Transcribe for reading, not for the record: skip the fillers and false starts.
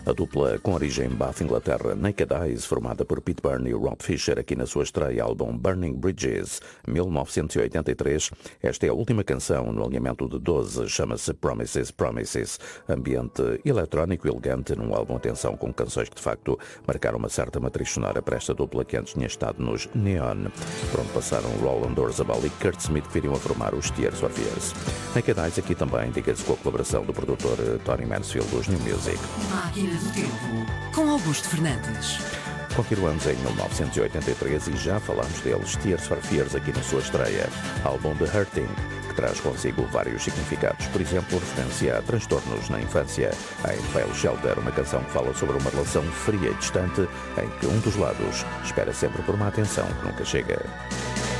A dupla com origem em Bath, Inglaterra, Naked Eyes, formada por Pete Byrne e Rod Fisher aqui na sua estreia álbum Burning Bridges, 1983. Esta é a última canção no alinhamento de 12, chama-se Promises, Promises. Ambiente eletrónico elegante num álbum, atenção, com canções que de facto marcaram uma certa matriz sonora para esta dupla que antes tinha estado nos Neon, por onde passaram Roland Orzabal e Kurt Smith, que viriam a formar os Tears for Fears. Naked Eyes aqui também, diga-se, com a colaboração do produtor Tony Mansfield dos New Music. Máquina do Tempo, com Augusto Fernandes. Continuamos em 1983 e já falámos deles, Tears for Fears, aqui na sua estreia, álbum The Hurting, que traz consigo vários significados. Por exemplo, referência a transtornos na infância. Em Pale Shelter, uma canção que fala sobre uma relação fria e distante, em que um dos lados espera sempre por uma atenção que nunca chega.